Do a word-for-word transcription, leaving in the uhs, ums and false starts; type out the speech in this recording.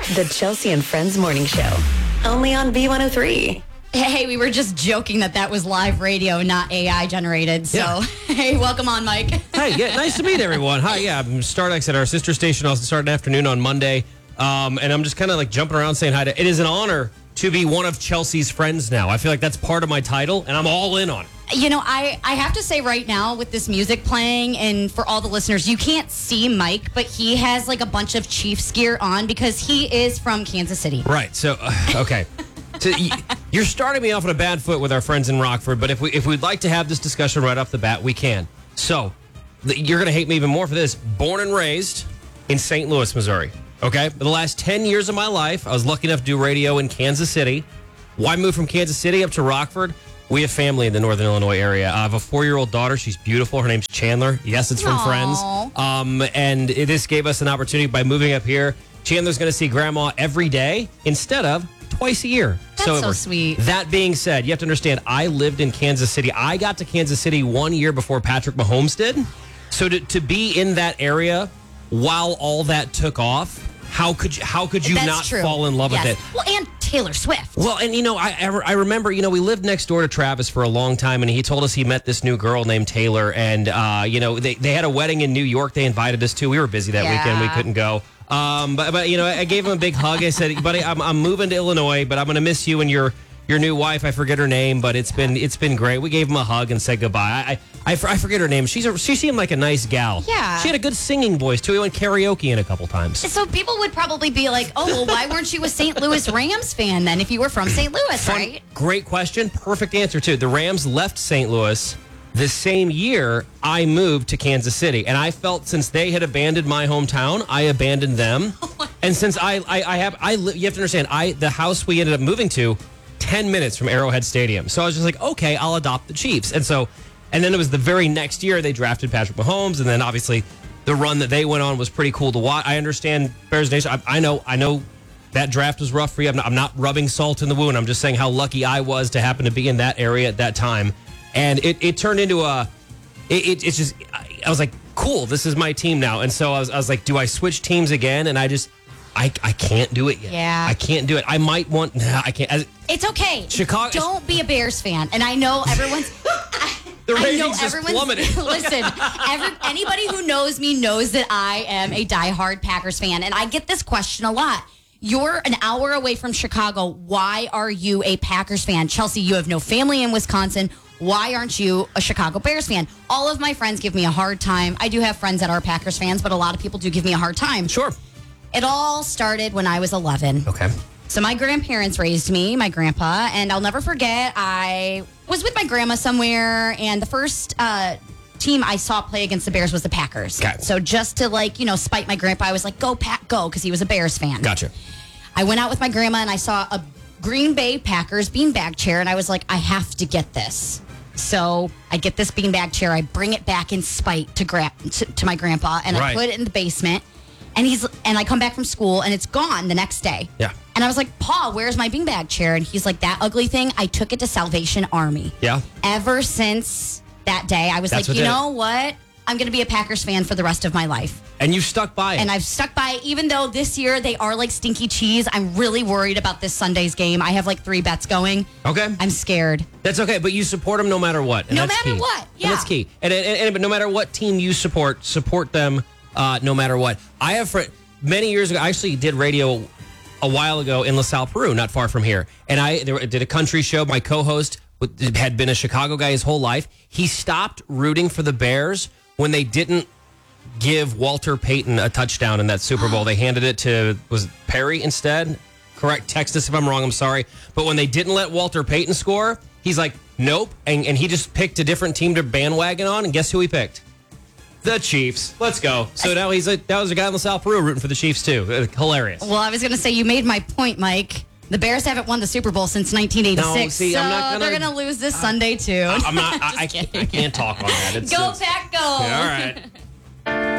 The Chelsea and Friends Morning Show. Only on B one oh three. Hey, we were just joking that that was live radio, not A I generated. So, Yeah. hey, welcome on, Mike. Hi, yeah, nice to meet everyone. Hi, yeah, I'm Stardex at our sister station. Also started afternoon on Monday. Um, and I'm just kind of like jumping around saying hi to. It is an honor to be one of Chelsea's friends now. I feel like that's part of my title, and I'm all in on it. You know, I, I have to say right now with this music playing, and for all the listeners, you can't see Mike, but he has like a bunch of Chiefs gear on because he is from Kansas City. Right. So, uh, okay. So y- you're starting me off on a bad foot with our friends in Rockford, but if we if we'd like to have this discussion right off the bat, we can. So, th- you're going to hate me even more for this. Born and raised in Saint Louis, Missouri. Okay? For the last ten years of my life, I was lucky enough to do radio in Kansas City. Why move from Kansas City up to Rockford? We have family in the Northern Illinois area. I have a four-year-old daughter. She's beautiful. Her name's Chandler. Yes, it's from Aww. Friends. Um, and it- this gave us an opportunity by moving up here. Chandler's going to see Grandma every day instead of twice a year. That's so, so sweet. That being said, you have to understand, I lived in Kansas City. I got to Kansas City one year before Patrick Mahomes did. So to, to be in that area while all that took off, how could you, how could you That's not true. fall in love Yes. with it? Well, and Taylor Swift. Well, and you know, I I I remember, you know, we lived next door to Travis for a long time, and he told us he met this new girl named Taylor, and uh, you know, they they had a wedding in New York. They invited us to. We were busy that Yeah. weekend. We couldn't go. Um, but but you know, I gave him a big hug. I said, buddy, I'm I'm moving to Illinois, but I'm gonna miss you and your your new wife. I forget her name, but it's been it's been great. We gave him a hug and said goodbye. I I, I, I forget her name. She's a, she seemed like a nice gal. Yeah. She had a good singing voice too. We went karaoke in a couple times. So people would probably be like, oh, well, why weren't you a Saint Louis Rams fan then if you were from Saint Louis, Fun- right? Great question. Perfect answer, too. The Rams left Saint Louis the same year I moved to Kansas City. And I felt since they had abandoned my hometown, I abandoned them. And since I, I, I have, I li- you have to understand, I the house we ended up moving to, ten minutes from Arrowhead Stadium. So I was just like, okay, I'll adopt the Chiefs. And so, and then it was the very next year they drafted Patrick Mahomes. And then obviously the run that they went on was pretty cool to watch. I understand Bears Nation. I, I know, I know. That draft was rough for you. I'm not, I'm not rubbing salt in the wound. I'm just saying how lucky I was to happen to be in that area at that time. And it, it turned into a, it, it, it's just, I, I was like, cool, this is my team now. And so I was, I was like, do I switch teams again? And I just, I, I can't do it yet. Yeah. I can't do it. I might want, nah, I can't. As, It's okay. Chicago- Don't be a Bears fan. And I know everyone's. The I know ratings just everyone's. plummeted. Listen, every, anybody who knows me knows that I am a diehard Packers fan, and I get this question a lot. You're an hour away from Chicago. Why are you a Packers fan? Chelsea, you have no family in Wisconsin. Why aren't you a Chicago Bears fan? All of my friends give me a hard time. I do have friends that are Packers fans, but a lot of people do give me a hard time. Sure. It all started when I was eleven. Okay. So my grandparents raised me, my grandpa, and I'll never forget, I was with my grandma somewhere, and the first uh, team I saw play against the Bears was the Packers. Okay. So just to, like, you know, spite my grandpa, I was like, go, Pack, go, because he was a Bears fan. Gotcha. I went out with my grandma, and I saw a Green Bay Packers beanbag chair, and I was like, I have to get this. So I get this beanbag chair, I bring it back in spite to, gra- to, to my grandpa, and Right. I put it in the basement. And he's and I come back from school and it's gone the next day. Yeah. And I was like, Pa, where's my beanbag chair? And he's like, that ugly thing, I took it to Salvation Army. Yeah. Ever since that day, I was That's like, what you did it. know what? I'm going to be a Packers fan for the rest of my life. And you stuck by it. And I've stuck by it, even though this year they are like stinky cheese. I'm really worried about this Sunday's game. I have like three bets going. Okay. I'm scared. That's okay, but you support them no matter what. And No that's matter key. what, yeah. And that's key. And, and, and but no matter what team you support, support them uh, no matter what. I have fr- many years ago, I actually did radio a while ago in LaSalle, Peru, not far from here. And I there, did a country show. My co-host had been a Chicago guy his whole life. He stopped rooting for the Bears when they didn't give Walter Payton a touchdown in that Super Bowl. They handed it to, was it Perry instead? Correct. Text us if I'm wrong. I'm sorry. But when they didn't let Walter Payton score, he's like, nope. And, and he just picked a different team to bandwagon on. And guess who he picked? The Chiefs. Let's go. So now he's a, that was a guy in the South Peru rooting for the Chiefs too. Uh, hilarious. Well, I was going to say, you made my point, Mike. The Bears haven't won the Super Bowl since nineteen eighty-six. No, see, so I'm not gonna- they're going to lose this Sunday, too. I'm not, I, I, can't, I can't talk on that. It's, Go, it's, Pack, go. all right.